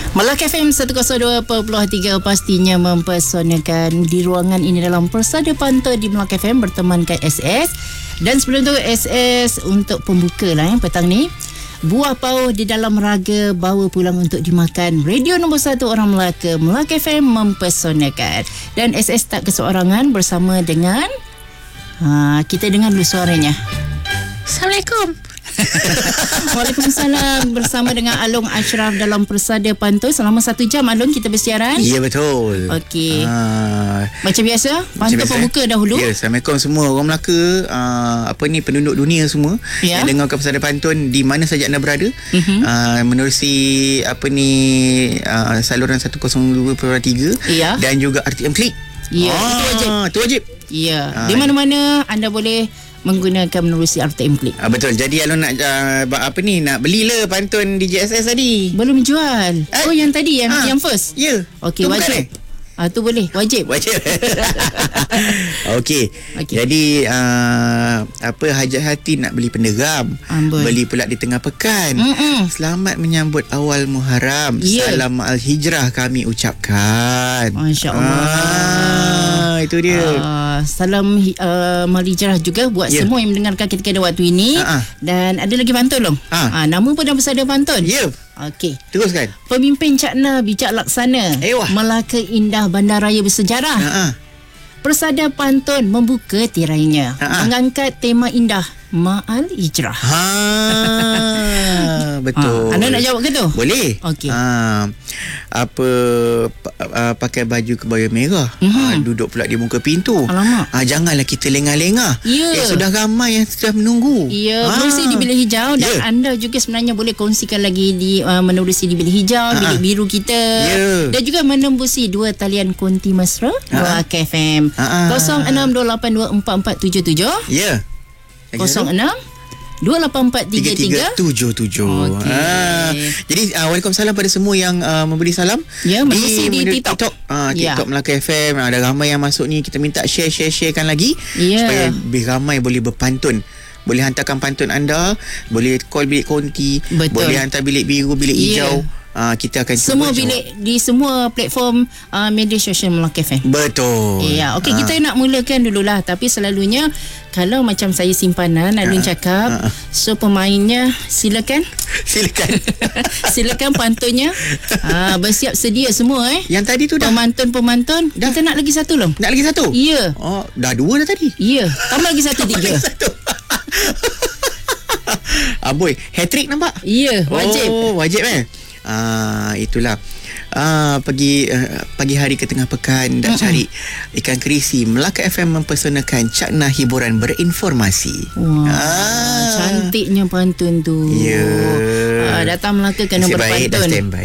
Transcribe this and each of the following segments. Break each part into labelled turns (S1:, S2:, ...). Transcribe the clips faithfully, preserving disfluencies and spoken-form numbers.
S1: Melaka F M seratus dua perpuluhan tiga pastinya mempersonakan di ruangan ini dalam Persada Pantun di Melaka F M bertemankan S S. Dan sebelum tu S S untuk pembuka lah yang petang ni. Buah pauh di dalam raga bawa pulang untuk dimakan. Radio nombor satu orang Melaka, Melaka F M mempersonakan. Dan S S tak keseorangan bersama dengan ha, kita dengar dulu suaranya.
S2: Assalamualaikum.
S1: Waalaikumsalam. Bersama dengan Along Ashraf dalam Persada Pantun. Selama satu jam Along kita bersiaran.
S3: Ya, betul.
S1: Okey.
S3: uh,
S1: Macam biasa Pantun pembuka dahulu.
S3: Ya, Assalamualaikum semua orang Melaka, uh, Apa ni, penduduk dunia semua
S1: ya.
S3: yang dengar Persada Pantun di mana saja anda berada, uh-huh. uh, menerusi Apa ni uh, saluran seratus dua perpuluhan tiga
S1: ya.
S3: dan juga R T M Klik.
S1: Ya,
S3: ah,
S1: itu wajib.
S3: Itu wajib.
S1: Ya,
S3: uh,
S1: di mana-mana anda boleh menggunakan menerusi R T M Klik.
S3: Ah, betul. Jadi Alon nak uh, apa ni, nak belilah pantun D J S S tadi.
S1: Belum jual.
S3: Eh?
S1: Oh, yang tadi yang
S3: ah,
S1: yang first.
S3: Ya.
S1: Okey, wajib. Ah, tu boleh, wajib.
S3: Wajib. Okey.
S1: Okay.
S3: Jadi uh, apa, hajat hati nak beli penderam,
S1: Amboi.
S3: beli pula di tengah pekan.
S1: Mm-mm.
S3: Selamat menyambut awal Muharram.
S1: Yeah.
S3: Salam al-hijrah kami ucapkan.
S1: Masya-Allah.
S3: Ah, itu dia.
S1: Uh, salam uh, Malhijrah juga buat yeah. semua yang mendengarkan kita pada waktu ini.
S3: Uh-uh.
S1: Dan ada lagi pantun dong.
S3: Ha.
S1: Uh, nama pun dah Persada Pantun.
S3: Ya. Yeah.
S1: Okey.
S3: Teruskan.
S1: Pemimpin Cakna bijak laksana.
S3: Ewah.
S1: Melaka indah bandaraya bersejarah.
S3: Ha.
S1: Persada Pantun membuka tirainya.
S3: Ha-ha.
S1: Mengangkat tema indah Ma'al Hijrah.
S3: Ha, betul.
S1: Ha, anda nak jawab ke tu?
S3: Boleh.
S1: Okey.
S3: Ha, apa uh, pakai baju kebaya merah,
S1: mm-hmm.
S3: ha, duduk pula di muka pintu.
S1: Alamak.
S3: Ha, janganlah kita lengah-lengah.
S1: Ya.
S3: Eh, sudah ramai yang sudah menunggu.
S1: Ya,
S3: ha.
S1: menerusi di bilik hijau. Dan
S3: ya.
S1: anda juga sebenarnya boleh kongsikan lagi di uh, menerusi di bilik hijau,
S3: Ha-ha.
S1: bilik biru kita.
S3: Ya.
S1: Dan juga menembusi dua talian konti mesra Melaka F M.
S3: Ha-ha.
S1: kosong enam dua lapan dua empat empat tujuh tujuh.
S3: Ya.
S1: kosong enam dua lapan empat tiga tiga
S3: tujuh tujuh.
S1: Okey.
S3: Ha. Jadi uh, waalaikumsalam pada semua yang uh, memberi salam.
S1: Ya, menerusi di, di
S3: TikTok.
S1: TikTok.
S3: Ah, TikTok
S1: Ya.
S3: Melaka F M. Ada ramai yang masuk ni. Kita minta share-share-sharekan lagi.
S1: Ya.
S3: Supaya lebih ramai boleh berpantun. Boleh hantarkan pantun anda, boleh call bilik konti,
S1: Betul.
S3: boleh hantar bilik biru, bilik
S1: Ya.
S3: hijau. Uh, kita akan
S1: Semua
S3: cuba
S1: bilik di semua platform uh, media sosial Melaka F M.
S3: Betul.
S1: Ya, okey,
S3: Ah.
S1: kita nak mulakan dululah, tapi selalunya kalau macam saya simpanan Alun cakap,
S3: ah.
S1: so pemainnya silakan.
S3: Silakan.
S1: Silakan pantunnya. Ah, bersiap sedia semua eh.
S3: Yang tadi tu dah.
S1: Pemantun-pemantun.
S3: Dah.
S1: Kita nak lagi satu loh.
S3: Nak lagi satu?
S1: Ya.
S3: Oh, dah dua dah tadi.
S1: Ya, tambah lagi satu tiga.
S3: Satu. Aboy, hat-trick nampak?
S1: Ya, wajib.
S3: Oh, wajib eh. Ah, itulah. Ah, pagi uh, pagi hari ke tengah pekan dah cari ikan kerisi. Melaka F M mempersonakan Cakna hiburan berinformasi.
S1: Wah,
S3: Ah.
S1: cantiknya pantun tu.
S3: Ya.
S1: Ah, datang Melaka kena
S3: Nasib baik dah
S1: berpantun.
S3: standby.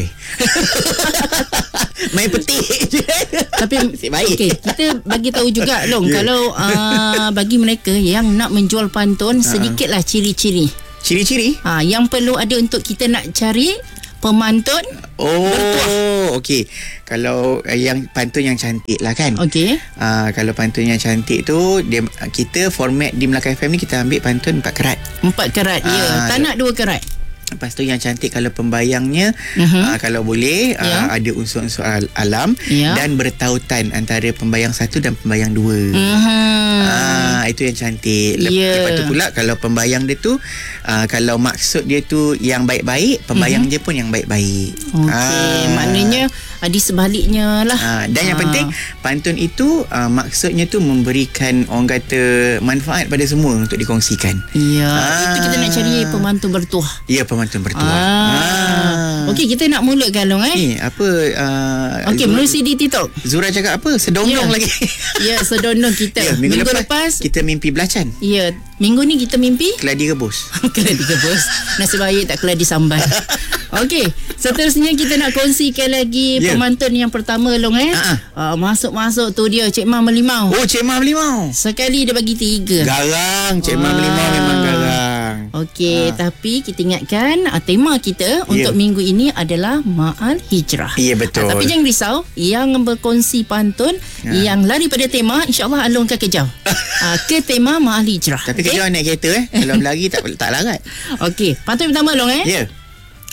S3: Main petik je.
S1: Tapi
S3: Nasib baik.
S1: okey, kita bagi tahu juga Long,
S3: Ya.
S1: kalau uh, bagi mereka yang nak menjual pantun, sedikitlah ciri-ciri.
S3: Ciri-ciri?
S1: Ha, yang perlu ada untuk kita nak cari pemantun.
S3: Oh, okey. Kalau uh, yang pantun yang cantik lah kan.
S1: Okey.
S3: Uh, kalau pantun yang cantik tu, dia, kita format di Melaka F M ni kita ambil pantun empat kerat.
S1: Empat kerat. Ya,
S3: Ah,
S1: tak nak dua kerat.
S3: Lepas tu yang cantik kalau pembayangnya
S1: Mhm.
S3: uh, kalau boleh
S1: Ya.
S3: uh, ada unsur-unsur al- alam
S1: Ya.
S3: dan bertautan antara pembayang satu dan pembayang dua.
S1: Mhm.
S3: Ah, itu yang cantik. Lep-
S1: Ya.
S3: Lepas tu pula kalau pembayang dia tu uh, kalau maksud dia tu yang baik-baik, pembayang dia pun yang baik-baik.
S1: Okey, maknanya uh, di sebaliknya lah.
S3: Ah, dan yang
S1: Ah.
S3: penting pantun itu uh, maksudnya tu memberikan orang kata manfaat pada semua untuk dikongsikan.
S1: Ya,
S3: Ah.
S1: itu kita nak cari pemantun bertuah.
S3: Ya, pemantun bertuah.
S1: Ah. Okey, kita nak mulakan Long eh.
S3: Ni apa uh,
S1: Okey,
S3: Zura,
S1: menerusi di TikTok.
S3: Zura cakap apa? Sedondong
S1: Ya.
S3: lagi.
S1: Ya, sedondong kita.
S3: Ya, minggu,
S1: minggu
S3: lepas,
S1: lepas,
S3: kita mimpi belacan.
S1: ya, minggu ni kita mimpi
S3: Keladi rebus.
S1: keladi kebus. Nasib baik tak keladi sambal. Okey, seterusnya kita nak kongsikan lagi
S3: Ya.
S1: pemantun yang pertama Long eh.
S3: Ha-ha.
S1: Uh, masuk-masuk tu dia Cik Ma Melimau.
S3: Oh, Cik Ma Melimau.
S1: Sekali dia bagi tiga.
S3: Garang. Cik Ma
S1: Wah.
S3: Melimau memang garang.
S1: Okey,
S3: Ah.
S1: tapi kita ingatkan uh, tema kita untuk minggu ini adalah Ma'al Hijrah.
S3: Ya, betul.
S1: Ah, tapi jangan risau, yang berkongsi pantun,
S3: Ya.
S1: yang lari pada tema, insyaAllah Along akan kejar. uh, ke tema Ma'al Hijrah.
S3: Tapi okay? Kerja naik kereta eh. Kalau berlari tak tak larat.
S1: Okey, pantun pertama Long eh.
S3: Ya.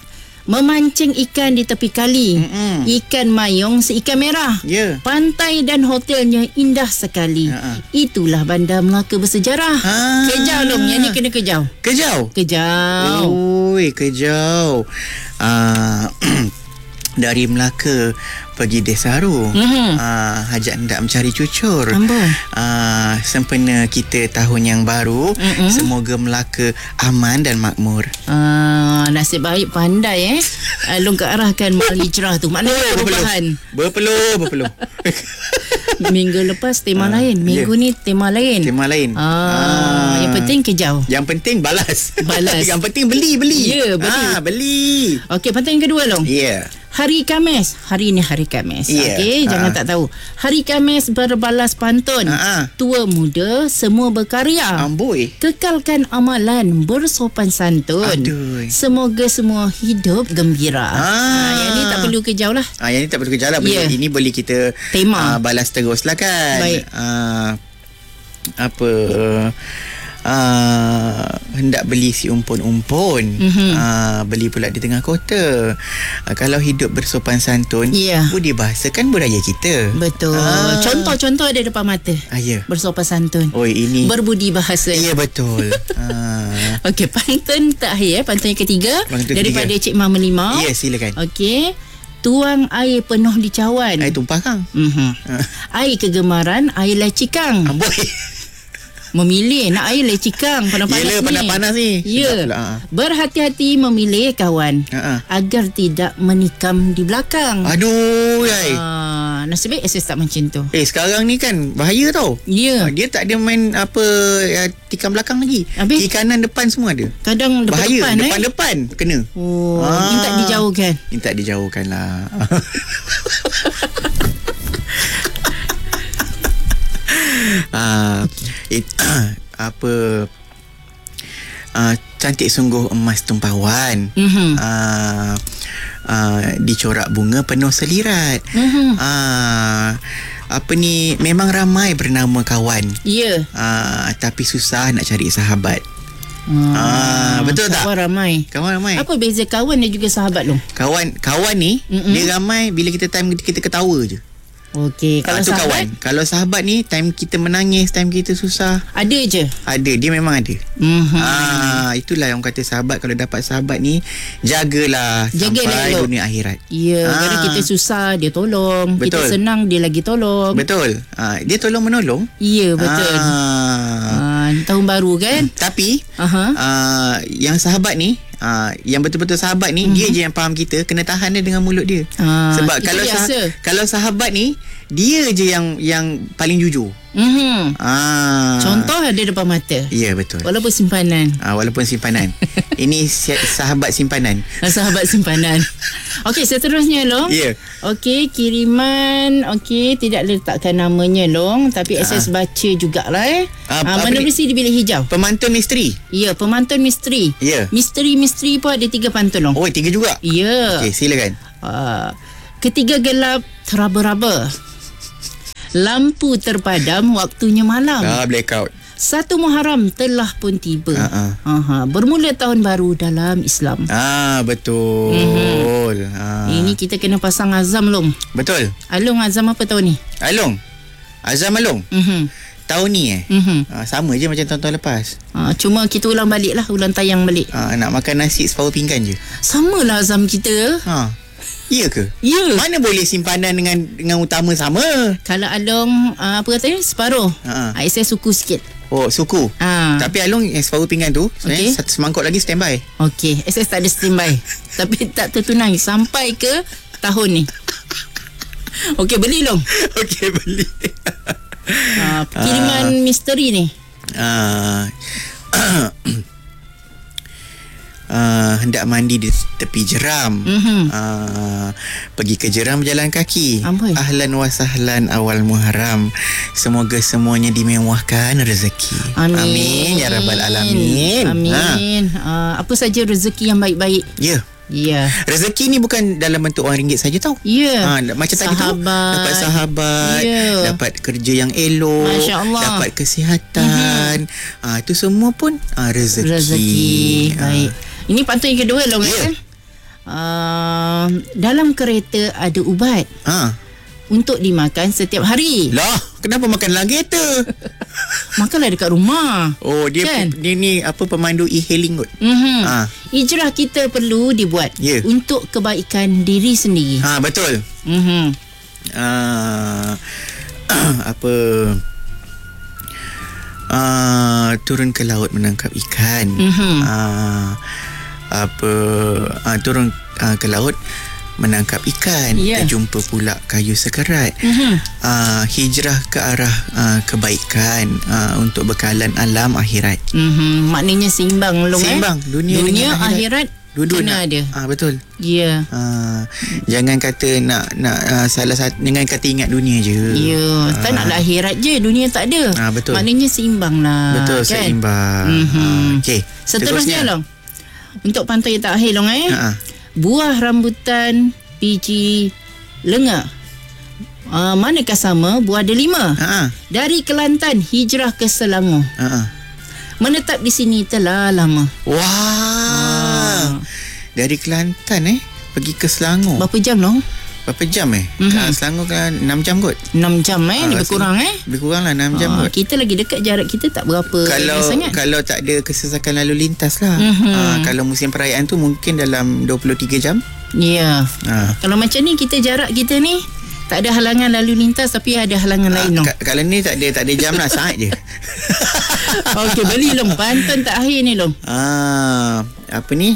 S1: Memancing ikan di tepi kali.
S3: Mm-mm.
S1: Ikan mayung seikan merah.
S3: Ya.
S1: Pantai dan hotelnya indah sekali.
S3: Ha-ha.
S1: Itulah Bandar Melaka bersejarah.
S3: Ah.
S1: Kejau Long, yang ni kena kejau.
S3: Kejau.
S1: Kejau.
S3: Oi, kejau. Ah, dari Melaka pergi Desaru.
S1: Mhm.
S3: Ah, hajat hendak mencari cucur.
S1: Amboi.
S3: Ah, sempena kita tahun yang baru.
S1: Mm-mm.
S3: Semoga Melaka aman dan makmur.
S1: Ah, nasib baik pandai eh. Ah, Long ke arahkan mal hijrah tu. Maknanya perubahan.
S3: Berpeluh, berpeluh.
S1: Minggu lepas tema
S3: Ah,
S1: lain. Minggu
S3: ya.
S1: ni tema lain.
S3: Tema lain.
S1: Ah, yang penting kejau.
S3: Yang penting balas.
S1: Balas.
S3: Yang penting beli, beli.
S1: Ya, beli.
S3: Ah, beli.
S1: Okey, pantai yang kedua Long.
S3: Ya. Yeah.
S1: Hari Khamis. Hari ni hari Khamis.
S3: Ya.
S1: Okey, jangan
S3: Ah.
S1: tak tahu. Hari Khamis berbalas pantun.
S3: Ah, ah.
S1: Tua muda semua berkarya.
S3: Amboi.
S1: Kekalkan amalan bersopan santun.
S3: Aduh.
S1: Semoga semua hidup gembira.
S3: Ah.
S1: Yang ni tak perlu kejauh lah.
S3: Ah, yang ni tak perlu kerja lah.
S1: Ya.
S3: Ini boleh kita
S1: Tema.
S3: ah, balas terus lah kan.
S1: Baik.
S3: Ah, apa ah, hendak beli si umpun-umpun.
S1: Mhm.
S3: Ah, beli pula di tengah kota. Ah, kalau hidup bersopan santun,
S1: Ya.
S3: budi bahasa kan budaya kita.
S1: Betul.
S3: Ah.
S1: Contoh-contoh ada depan mata.
S3: Ah, ya.
S1: Bersopan santun.
S3: Oi, ini.
S1: Berbudi bahasa.
S3: Ya, betul. ah.
S1: Okey, pantun terakhir, eh, pantun yang ketiga
S3: Pantun
S1: daripada
S3: ketiga.
S1: Cik Mah Melimau.
S3: Ya, silakan.
S1: Okey. Tuang air penuh di cawan.
S3: Air tumpah kang.
S1: Mhm.
S3: Ah.
S1: Air kegemaran, air lecikang.
S3: Amboi.
S1: Memilih nak air lecikang panas-panas
S3: Yelah,
S1: ni.
S3: panas-panas ni.
S1: Ya.
S3: Sedap pula, ah.
S1: Berhati-hati memilih kawan.
S3: Ah, ah.
S1: Agar tidak menikam di belakang.
S3: Aduh, yai.
S1: Ah, nasib baik S S tak macam tu.
S3: Eh, sekarang ni kan bahaya tau.
S1: Ya.
S3: Ah, Dia tak ada main apa uh, tikam belakang lagi.
S1: Habis?
S3: Kiri kanan depan semua ada.
S1: Kadang
S3: Bahaya.
S1: depan-depan eh.
S3: Depan-depan kena.
S1: Oh,
S3: Ah.
S1: minta dijauhkan.
S3: Minta dijauhkan lah. ah, it, apa ah, cantik sungguh emas tumpawan.
S1: Mhm.
S3: Ah, ah, dicorak bunga penuh selirat.
S1: Mhm.
S3: Ah, apa ni, memang ramai bernama kawan.
S1: Ya.
S3: Ah, tapi susah nak cari sahabat. Ah, betul tak?
S1: Kawan ramai.
S3: Kawan ramai.
S1: Apa beza kawan dan juga sahabat Long?
S3: Kawan kawan ni
S1: Mm-mm.
S3: dia ramai bila kita time kita ketawa je.
S1: Okey, kalau
S3: Ah, tu
S1: sahabat
S3: kawan. Kalau sahabat ni time kita menangis, time kita susah,
S1: ada je.
S3: ada, dia memang ada.
S1: Mhm.
S3: Ah, itulah yang kata sahabat, kalau dapat sahabat ni jagalah
S1: Jagalah
S3: sampai
S1: elok.
S3: dunia akhirat.
S1: Ya,
S3: Ah.
S1: kadang kita susah dia tolong, kita
S3: Betul.
S1: senang dia lagi tolong.
S3: Betul. Ah, dia tolong menolong.
S1: Ya, betul.
S3: Ah.
S1: Ah, tahun baru kan?
S3: Tapi
S1: Aha.
S3: uh, yang sahabat ni, uh, yang betul-betul sahabat ni, mm-hmm. dia je yang faham kita, kena tahan dia dengan mulut dia.
S1: Ah,
S3: Sebab
S1: itu
S3: kalau
S1: biasa.
S3: sah- kalau sahabat ni, dia je yang yang paling jujur.
S1: Mhm.
S3: Ah.
S1: Contoh ada depan mata.
S3: Ya, betul.
S1: Walaupun simpanan.
S3: Ah, walaupun simpanan. Ini si- sahabat simpanan.
S1: Sahabat simpanan. Okey, seterusnya Long.
S3: Ya.
S1: Okey, kiriman. Okey, tidak letakkan namanya Long, tapi S S baca jugalah eh.
S3: Ah,
S1: Ah,
S3: apa
S1: mana
S3: ni?
S1: mesti di bilik hijau.
S3: Pemantun misteri.
S1: Ya, pemantun misteri.
S3: Ya.
S1: Misteri-misteri pun ada tiga pantun Long.
S3: Oh, tiga juga.
S1: Ya.
S3: Okey, silakan.
S1: Ah, ketiga gelap teraba-raba. Lampu terpadam, waktunya malam.
S3: Ah, blackout.
S1: Satu Muharram telah pun tiba.
S3: Ah,
S1: Aha, bermula tahun baru dalam Islam.
S3: Ah, betul.
S1: Mhm.
S3: Ah.
S1: Ini kita kena pasang azam Long.
S3: Betul.
S1: Along azam apa tahun ni?
S3: Along. Azam Along.
S1: Mhm.
S3: Tahun ni eh.
S1: Mhm.
S3: Ah, sama je macam tahun-tahun lepas.
S1: Ah, cuma kita ulang balik lah, ulang tayang balik.
S3: Ah, nak makan nasi separuh pinggan je.
S1: Samalah azam kita.
S3: Ha. Iya ke?
S1: Ya.
S3: Mana boleh simpanan dengan dengan utama sama?
S1: Kalau Along uh, apa katanya separuh.
S3: Ha.
S1: Ha. S S suku sikit.
S3: Oh, suku.
S1: Ha.
S3: Tapi Along yang separuh pinggan tu, sebenarnya
S1: Okey.
S3: satu semangkuk lagi standby.
S1: Okey, S S tak ada standby. Tapi tak tertunang sampai ke tahun ni. Okey, beli Long.
S3: Okey, beli.
S1: Uh, kiriman misteri ni.
S3: Ah. Uh, hendak mandi di tepi jeram.
S1: Mhm.
S3: Uh, pergi ke jeram berjalan kaki.
S1: Amboi.
S3: Ahlan wa sahlan awal Muharram. Semoga semuanya dimewahkan rezeki.
S1: Amin.
S3: Amin ya rabbal alamin.
S1: Amin.
S3: Ha.
S1: Uh, apa saja rezeki yang baik-baik.
S3: Ya.
S1: Ya.
S3: Rezeki ni bukan dalam bentuk orang ringgit saja tau.
S1: Ya.
S3: Ha, macam tadi tu
S1: Sahabat.
S3: dapat sahabat,
S1: Ya.
S3: dapat kerja yang elok,
S1: Masya Allah.
S3: dapat kesihatan. Mm-hmm. Ha, itu semua pun ha, rezeki.
S1: Rezeki.
S3: Ha.
S1: Baik. Ini pantun yang kedua Long
S3: Ya.
S1: kan? uh, dalam kereta ada ubat
S3: Ha.
S1: untuk dimakan setiap hari.
S3: Lah, kenapa makan dalam kereta?
S1: Makanlah dekat rumah.
S3: Oh, dia
S1: Kan?
S3: dia ni apa pemandu e-hailing kot.
S1: Mm-hmm.
S3: Ha.
S1: Hijrah kita perlu dibuat
S3: Ya.
S1: untuk kebaikan diri sendiri.
S3: Ha, betul.
S1: Mm-hmm.
S3: Uh, apa uh, turun ke laut menangkap ikan.
S1: Mhm.
S3: Uh, apa uh, turun uh, ke laut menangkap ikan.
S1: Ya.
S3: Terjumpa pula kayu sekerat.
S1: Mhm.
S3: Uh, hijrah ke arah uh, kebaikan uh, untuk bekalan alam akhirat.
S1: Mm-hmm. Maknanya seimbang long
S3: Seimbang
S1: eh.
S3: dunia,
S1: Dunia
S3: dengan
S1: akhirat,
S3: dua-dua
S1: kena
S3: nak,
S1: ada.
S3: Ah, betul.
S1: Ya.
S3: Ah, jangan kata nak nak uh, salah satu, jangan kata ingat dunia je.
S1: Ya, tak
S3: Ah.
S1: naklah akhirat je, dunia tak ada.
S3: Ah, betul.
S1: Maknanya seimbang lah.
S3: Betul,
S1: kan?
S3: seimbang.
S1: Mhm.
S3: Ah, okey.
S1: Seterusnya long. Untuk pantau yang terakhir long eh.
S3: Ha.
S1: Buah rambutan biji lenga. Uh, manakah sama? Buah delima.
S3: Ha.
S1: Dari Kelantan hijrah ke Selangor.
S3: Ha.
S1: Menetap di sini telah lama.
S3: Wah.
S1: Ah.
S3: Dari Kelantan eh pergi ke Selangor.
S1: Berapa jam long?
S3: Berapa jam eh?
S1: Mhm.
S3: Kat Selangor kan enam jam kot.
S1: enam jam eh,
S3: Ah,
S1: lebih kurang eh.
S3: Lebih kurang lah enam jam
S1: Ah,
S3: kot.
S1: kita lagi dekat, jarak kita tak berapa
S3: Kalau
S1: sangat.
S3: kalau tak ada kesesakan lalu lintas lah.
S1: Mhm.
S3: Ah, kalau musim perayaan tu mungkin dalam dua puluh tiga jam.
S1: Ya.
S3: Ah.
S1: Kalau macam ni kita jarak kita ni tak ada halangan lalu lintas tapi ada halangan lain long.
S3: Ka- kalau ni tak ada tak ada jam lah, saat je.
S1: Okey, beli long pantun tak akhir ni long.
S3: Ah, apa ni?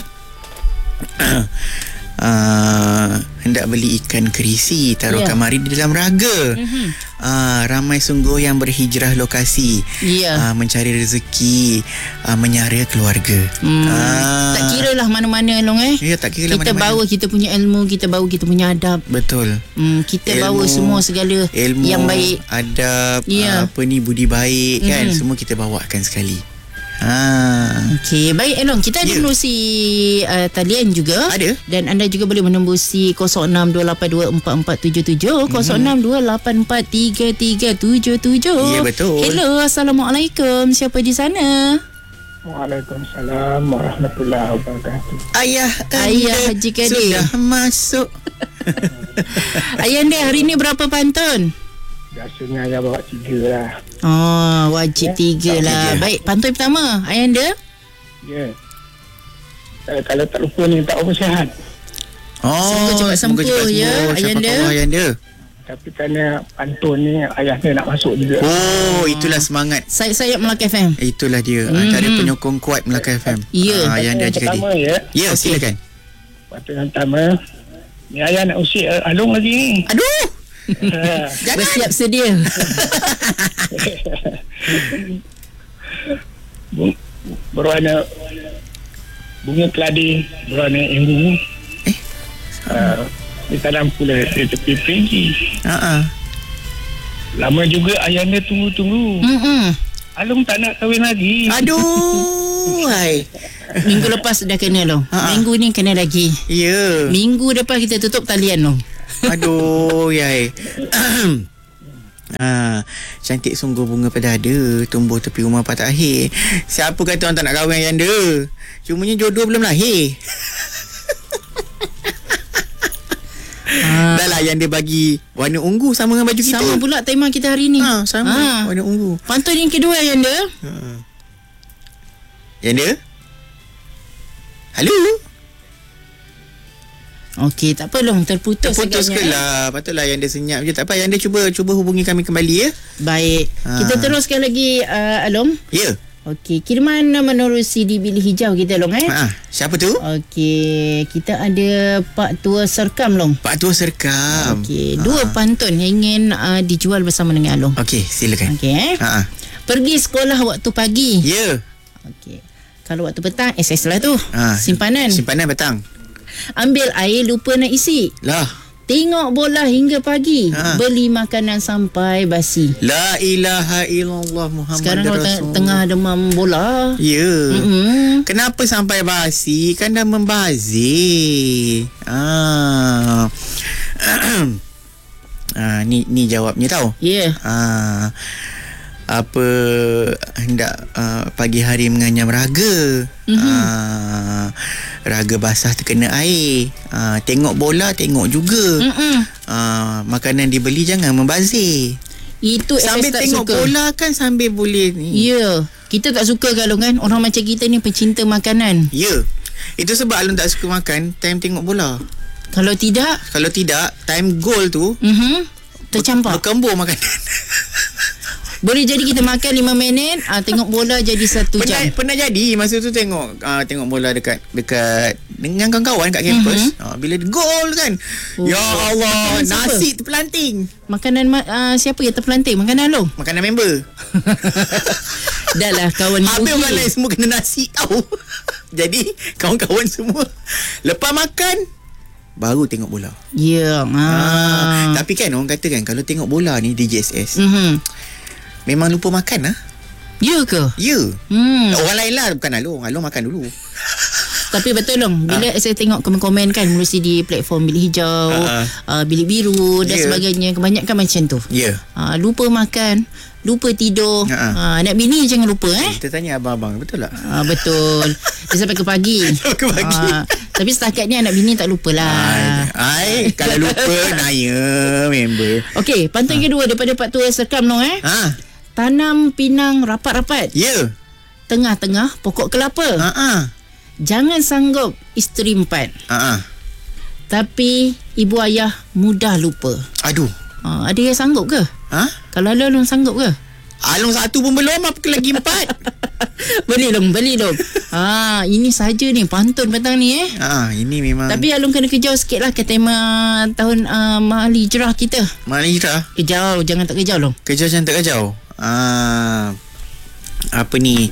S3: Ah, hendak beli ikan kerisi, taruh
S1: Ya.
S3: kamari di dalam raga.
S1: Mhm.
S3: Ah, ramai sungguh yang berhijrah lokasi.
S1: Ya.
S3: Ah, mencari rezeki, ah, menyara keluarga.
S1: Hmm.
S3: Ah.
S1: Tak kira lah mana-mana long eh.
S3: Ya, tak kira lah
S1: Kita
S3: mana-mana.
S1: bawa kita punya ilmu, kita bawa kita punya adab.
S3: Betul.
S1: Hmm, kita
S3: Ilmu,
S1: bawa semua segala
S3: Ilmu
S1: yang baik.
S3: adab,
S1: Ya.
S3: apa ni, budi baik kan,
S1: Mhm.
S3: semua kita bawakan sekali. Ah.
S1: Okey, baik Elong. Kita ada
S3: Ya.
S1: menerusi uh, talian juga.
S3: Ada.
S1: Dan anda juga boleh menembusi kosong enam dua lapan dua empat empat tujuh tujuh, kosong enam dua lapan empat tiga tiga tujuh tujuh.
S3: Ya, betul.
S1: Hello, Assalamualaikum. Siapa di sana?
S4: Waalaikumsalam warahmatullahi wabarakatuh.
S3: Ayah
S1: Ayah
S3: anda
S1: Haji Kadir.
S3: sudah masuk.
S1: Ayanda, hari ni berapa pantun?
S4: Biasanya ayah bawa tiga lah.
S1: Oh, wajib
S4: Ya,
S1: tiga lah.
S3: tiga.
S1: Baik, pantun pertama. Ayanda?
S4: Ya. Kalau, kalau tak lupa ni tak apa sihat.
S3: Oh,
S1: Semoga cepat
S3: semoga
S1: sembuh,
S3: cepat
S1: ya,
S3: sembuh.
S1: Ayanda.
S3: Syafakallah, Ayanda.
S4: Tapi kerana pantun ni ayah dia nak masuk juga.
S3: Oh, itulah semangat.
S1: Sayap-sayap Melaka F M.
S3: Itulah dia.
S1: Mhm.
S3: Antara penyokong kuat Melaka F M.
S1: Ya.
S3: Ah, Ayanda
S4: Pantun
S3: Haji Kadir.
S4: pertama ya.
S3: Ya,
S1: Okey.
S3: silakan.
S4: Pantun yang pertama. Ni ayah nak usik uh, Alung lagi ni.
S3: Aduh.
S4: Ha.
S1: Bersiap sedia.
S4: Bung- berwarna bunga keladi berwarna ungu.
S3: Eh?
S4: Uh, ditanam pula di tepi perigi.
S3: Ha ah.
S4: Lama juga ayah dia tunggu-tunggu.
S1: Mm-mm.
S4: Alung tak nak kahwin lagi.
S3: Aduh. Hai.
S1: Minggu lepas dah kena long.
S3: Ha-ha.
S1: Minggu ni kena lagi.
S3: Ya.
S1: Minggu depan kita tutup talian long.
S3: Aduh, yai. Ah, cantik sungguh bunga pada ada, tumbuh tepi rumah patah akhir. Siapa kata orang tak nak kahwin Ayanda? Cumanya jodoh belum lahir.
S1: Ah,
S3: Dah lah Ayanda bagi warna ungu sama dengan baju kita.
S1: sama pula tema kita hari ni.
S3: Ha, sama.
S1: Ah.
S3: Warna ungu.
S1: Pantun yang kedua Ayanda.
S3: Ayanda? Halo?
S1: Okey, tak apa long, terputus
S3: Terputus ke
S1: agaknya, eh.
S3: lah. Patutlah Ayanda senyap je. Tak apa, Ayanda cuba cuba hubungi kami kembali ya.
S1: Baik.
S3: Ah.
S1: Kita teruskan lagi uh, Alom.
S3: Ya.
S1: Okey, kiriman menerusi di bilik hijau kita long eh.
S3: Ha, siapa tu?
S1: Okey, kita ada Pak Tua Serkam long.
S3: Pak Tua Serkam.
S1: Okey, dua pantun yang ingin uh, dijual bersama dengan Along.
S3: Okey, silakan.
S1: Okey eh.
S3: Ha.
S1: Pergi sekolah waktu pagi.
S3: Ya.
S1: Okey. Kalau waktu petang, S S lah tu.
S3: Ha.
S1: Simpanan.
S3: Simpanan petang.
S1: Ambil air lupa nak isi.
S3: Lah.
S1: Tengok bola hingga pagi.
S3: Ha.
S1: Beli makanan sampai basi.
S3: La ilaha illallah Muhammad
S1: Sekarang kalau teng-
S3: Rasul.
S1: tengah demam bola.
S3: Ya.
S1: Mm-mm.
S3: Kenapa sampai basi? Kan dah membazir. Ah. ah ni ni jawabnya tau.
S1: Ya. Yeah.
S3: Ah. apa hendak uh, pagi hari menganyam raga, mm-hmm. uh, raga basah terkena air, uh, tengok bola tengok juga, mm-hmm. uh, makanan dibeli jangan membazir.
S1: Itu
S3: sambil
S1: tak
S3: tengok
S1: suka.
S3: bola kan sambil boleh ni.
S1: Ya, yeah. Kita tak suka kalau kan orang macam kita ni pencinta makanan.
S3: Ya, yeah. Itu sebab Alun tak suka makan time tengok bola.
S1: Kalau tidak,
S3: kalau tidak time gol tu,
S1: mm-hmm, tercampak,
S3: berkembur makanan.
S1: Boleh jadi kita makan lima minit, ah, tengok bola jadi satu
S3: pernah,
S1: jam.
S3: Pernah jadi masa tu tengok uh, tengok bola dekat dekat dengan kawan-kawan kat kampus. Mm-hmm. Uh, bila gol kan. Oh. Ya Allah, nasi terpelanting.
S1: Makanan uh, siapa yang terpelanting? Makanan Along?
S3: Makanan member.
S1: Dah lah kawan ni.
S3: Habis orang lain semua kena nasi tahu. Jadi kawan-kawan semua lepas makan baru tengok bola.
S1: Ya. Yeah. Ah.
S3: Ah, tapi kan orang kata kan kalau tengok bola ni di J S S.
S1: Mhm.
S3: Memang lupa makan lah.
S1: Ya ke?
S3: Ya.
S1: Hmm.
S3: Orang lain lah, bukan Along. Along makan dulu.
S1: Tapi betul dong, bila ha? saya tengok komen-komen kan mesti di platform bilik hijau, uh, uh, bilik biru dan yeah. sebagainya, kebanyakan macam tu.
S3: Ya. Yeah.
S1: Uh, lupa makan, lupa tidur. Uh-huh. Uh, anak bini jangan lupa eh.
S3: Kita tanya abang-abang, betul tak?
S1: Uh, betul. Dia sampai ke pagi.
S3: Sampai ke pagi.
S1: Uh, tapi setakat ni anak bini tak lupalah.
S3: Ai, kalau lupa naya member.
S1: Okey, pantun ha. kedua daripada Pak Tua Serkam noh eh.
S3: Ha.
S1: Tanam pinang rapat-rapat.
S3: Ya. Yeah.
S1: Tengah-tengah pokok kelapa.
S3: Ha ah.
S1: Jangan sanggup isteri empat.
S3: Ha ah.
S1: Tapi ibu ayah mudah lupa.
S3: Aduh.
S1: Uh, ada yang sanggup ke?
S3: Ha?
S1: Kalau Along sanggup ke?
S3: Along satu pun belum, apa lagi empat?
S1: Beli dong, beli dong. Ha, ini saja ni pantun petang ni eh.
S3: Ha, ini memang.
S1: Tapi Along kena kejauh sikit lah ke tema tahun uh, Mahal Hijrah kita.
S3: Mahal Hijrah?
S1: Kejauh, jangan tak kejauh Long.
S3: Kejauh jangan tak kejauh. Ah, apa ni?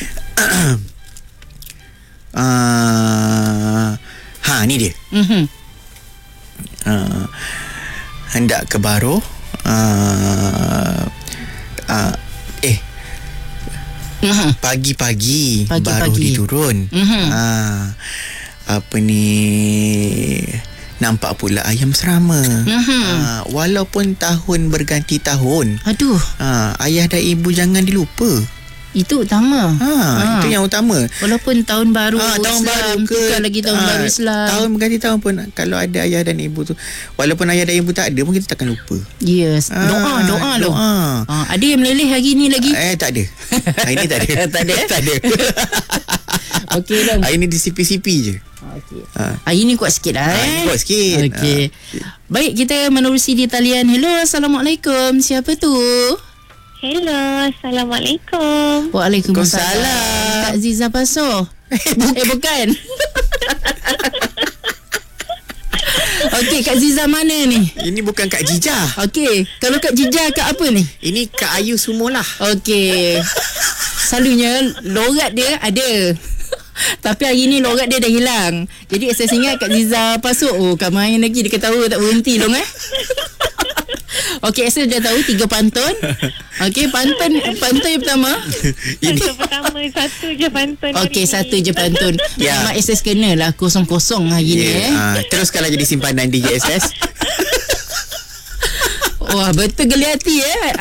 S3: Ah, ha, ni dia.
S1: Mhm.
S3: Uh, hendak ke Baro. Uh, uh, eh
S1: uh-huh.
S3: Pagi-pagi,
S1: Pagi-pagi
S3: baru diturun.
S1: uh-huh.
S3: uh, Apa ni, nampak pula ayam serama. uh-huh. uh, Walaupun tahun berganti tahun,
S1: aduh,
S3: uh, ayah dan ibu jangan dilupa.
S1: Itu utama.
S3: Ha, ha. Itu yang utama.
S1: Walaupun tahun baru
S3: ha, tahun
S1: Islam,
S3: baru ke,
S1: tukar lagi tahun ha, baru Islam.
S3: Tahun berganti tahun pun kalau ada ayah dan ibu tu, walaupun ayah dan ibu tak ada pun kita takkan lupa.
S1: Yes.
S3: Ha,
S1: doa, doa, doa.
S3: doa.
S1: Ha, ada yang meleleh hari ni lagi?
S3: Eh, tak ada. Hari ni tak ada.
S1: tak ada?
S3: tak ada.
S1: Okey dong.
S3: Hari ni di sipi-sipi je.
S1: Okey.
S3: Ha.
S1: Hari ni kuat sikit lah eh.
S3: Ha, kuat sikit.
S1: Okey.
S3: Ha.
S1: Baik, kita menerusi di talian. Hello, Assalamualaikum. Siapa tu?
S2: Hello, Assalamualaikum.
S1: Waalaikumsalam. Kak Ziza Paso. eh bukan. Okey, Kak Ziza mana ni?
S3: Ini bukan Kak Jija.
S1: Okey, kalau Kak Jija Kak apa ni?
S3: Ini Kak Ayu Sumolah.
S1: Okey. Selalunya logat dia ada. Tapi hari ni logat dia dah hilang. Jadi saya ingat Kak Ziza Paso. Oh, Kak main lagi. Dia ketawa tak berhenti dong eh. Okey, saya dah tahu tiga pantun. Okey, pantun pantun yang pertama.
S2: Pantun pertama satu je pantun.
S1: Okey, satu je pantun.
S3: Ya.
S1: Memang S S kena lah kosong-kosong hari ni
S3: yeah.
S1: eh.
S3: uh, Teruskanlah jadi simpanan di J S S.
S1: Wah, betul geli hati eh.